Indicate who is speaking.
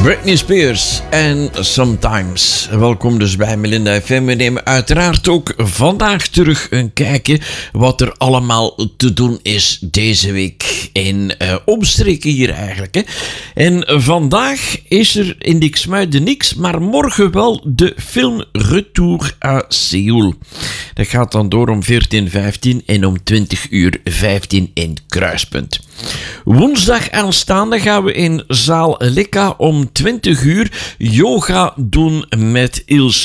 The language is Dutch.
Speaker 1: Britney Spears en Sometimes. Welkom dus bij Melinda FM. We nemen uiteraard ook vandaag terug een kijkje wat er allemaal te doen is deze week in omstreken hier eigenlijk. Hè. En vandaag is er in Diksmuiden niks, maar morgen wel de film Retour à Seoul. Dat gaat dan door om 14:15 en om 20:15 in Kruispunt. Woensdag aanstaande gaan we in zaal Lika om 20 uur yoga doen met Ilse